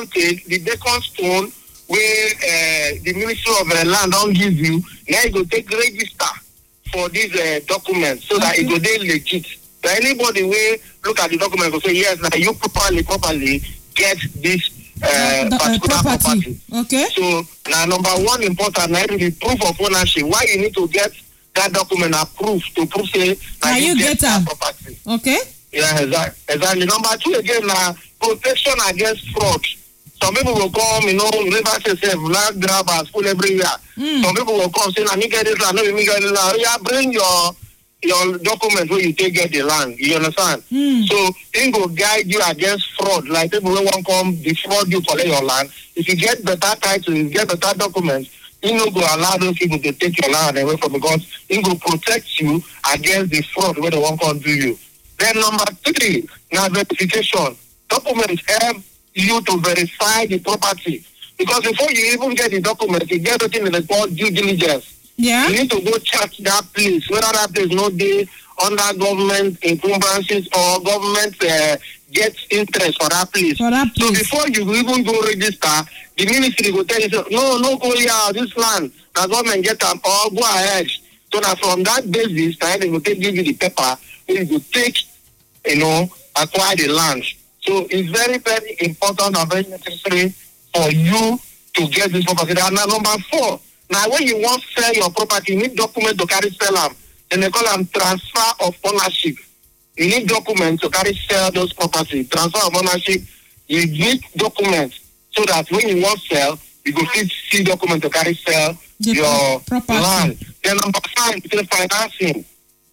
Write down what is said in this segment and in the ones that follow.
don't take the vacant stone where the Ministry of Land don't give you, now you go take register for these documents so that it go dey legit. So anybody will look at the document and say, yes, now you properly get this particular property. Okay. So now number one important now the proof of ownership. Why you need to get that document approved to prove say now you get that property. Okay. Yeah, exactly. Number two again now protection against fraud. Some people will come, never say self, land grabbers, full everywhere. Some people will come say, me get this land, no, me get this land. Yeah, bring your documents where you take get the land. You understand? So it will guide you against fraud. Like people will want come defraud you for your land. If you get better title, you get better documents, it will go allow those people to take your land away from because it will protect you against the fraud where they won't come do you. Then number three, now verification. Documents help you to verify the property. Because before you even get the document, you get everything in the called due diligence. Yeah. You need to go check that place, whether that place no dey under government encumbrances or government gets interest for that place. So before you even go register, the ministry will tell you, no go here, this land, the government get them, or go ahead. So now from that basis, they will give you the paper, you will take, acquire the land. So it's very, very important and very necessary for you to get this property. And now number four, now when you want to sell your property, you need document to carry sell them. And they call them transfer of ownership. You need documents to carry sell those property. Transfer of ownership, you need documents so that when you want to sell, you go see document to carry sell your land. Then number five, is financing.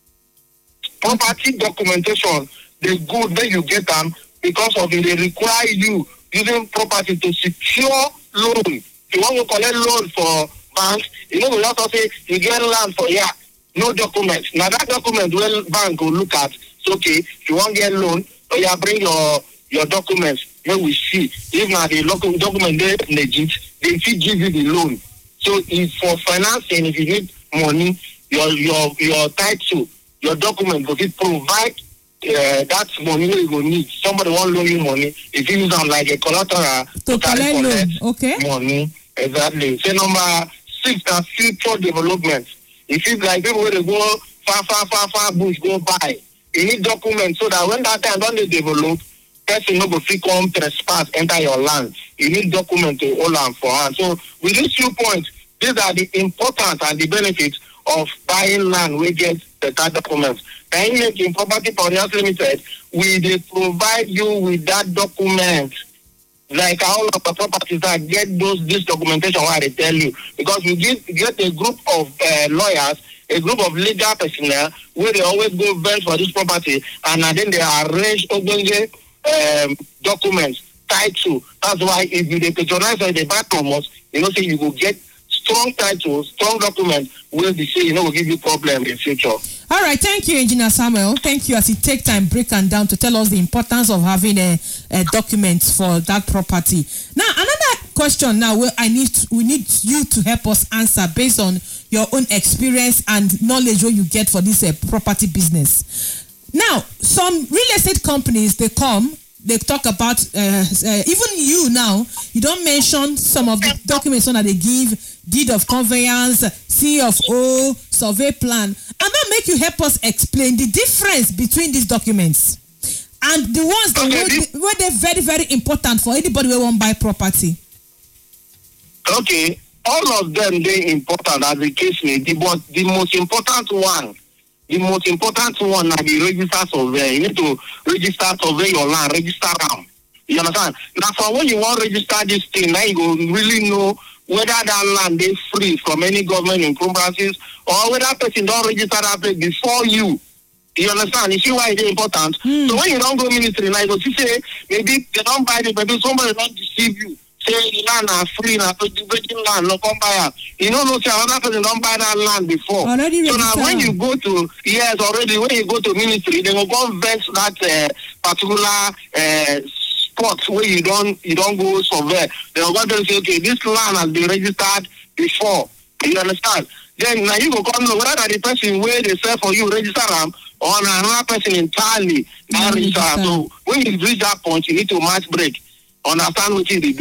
Property documentation, the good that you get them because of it, they require you using property to secure loan. If you want to collect loan for banks, we also say you get land for no documents. Now that document where bank will look at, it's okay. If you want to get loan, bring your documents. Here we see. If not the local document they legit, they fit give you the loan. So if for financing, if you need money, your title, your document will provide that money you will need. Somebody want loan you money. If you use them like a collateral to collect money. Exactly. So number 6 is future development. If you like people will go far bush go buy. You need documents so that when that time don't they develop, person no go fit come trespass enter your land. You need documents to hold on for hand. So with these 2 points, these are the importance and the benefits of buying land we get better documents. In Property Pioneers Limited, we provide you with that document. Like all of the properties that get this documentation why they tell you. Because we get a group of lawyers, a group of legal personnel where they always go vent for this property and then they arrange documents title. That's why if you patronize or they buy from us, say you will get strong titles, strong documents will be say will give you problem in future. All right, thank you, Engineer Samuel. Thank you as you take time break and down to tell us the importance of having a document for that property. Now, another question now we need you to help us answer based on your own experience and knowledge what you get for this property business. Now, some real estate companies they talk about even you now, you don't mention some of the documents that they give, deed of conveyance, C of O, survey plan. And that make you help us explain the difference between these documents and the ones that were they very, very important for anybody who want to buy property. Okay, all of them they important as the case may be, but the most important one are the register survey. You need to register survey your land, register them. You understand? Now for when you want to register this thing, now you go really know whether that land is free from any government encumbrances or whether person don't register that place before you. You understand? You see why it's important? So when you don't go ministry, now you go see say maybe they don't buy it, maybe somebody don't deceive you. Say the land are free now, breaking land, no come buy it. You know, say another person don't buy that land before. So now when you go to when you go to ministry, they will go vet that particular spot where you don't go survey. They will go to say, okay, this land has been registered before. You understand? Then now you go come know whether the person where they sell for you register them or another person entirely register. So when you reach that point, you need to match break. Understand what you do.